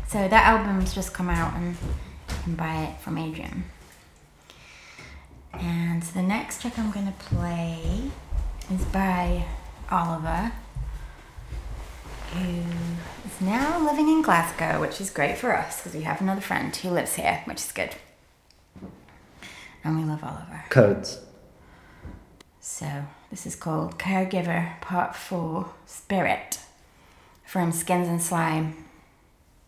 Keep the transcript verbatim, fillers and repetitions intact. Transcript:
So that album's just come out and you can buy it from Adrian. And the next track I'm going to play is by Oliver, who is now living in Glasgow, which is great for us because we have another friend who lives here, which is good. And we love Oliver. Codes. So this is called Caregiver Part four Spirit from Skins and Slime.